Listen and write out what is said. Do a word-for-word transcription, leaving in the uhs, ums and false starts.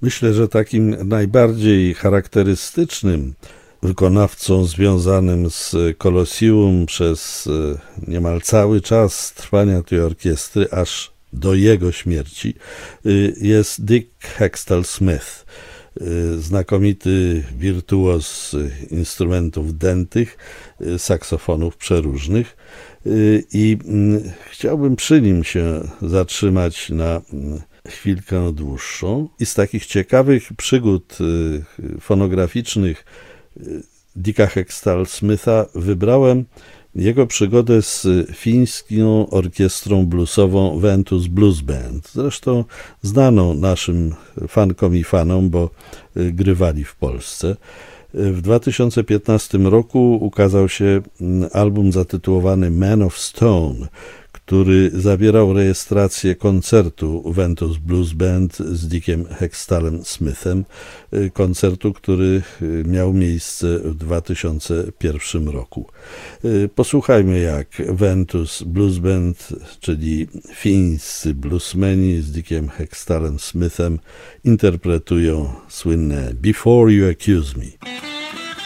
Myślę, że takim najbardziej charakterystycznym wykonawcą związanym z Colosseum przez niemal cały czas trwania tej orkiestry, aż do jego śmierci, jest Dick Heckstall Smith, znakomity wirtuoz instrumentów dętych, saksofonów przeróżnych, i chciałbym przy nim się zatrzymać na chwilkę dłuższą. I z takich ciekawych przygód fonograficznych Dicka Heckstall Smitha wybrałem jego przygodę z fińską orkiestrą bluesową Ventus Blues Band, zresztą znaną naszym fankom i fanom, bo grywali w Polsce. W dwa tysiące piętnastym roku ukazał się album zatytułowany Man of Stone, który zawierał rejestrację koncertu Ventus Blues Band z Dickiem Heckstallem Smithem, koncertu, który miał miejsce w dwa tysiące pierwszym roku. Posłuchajmy, jak Ventus Blues Band, czyli fińscy bluesmeni z Dickiem Heckstallem Smithem, interpretują słynne Before You Accuse Me.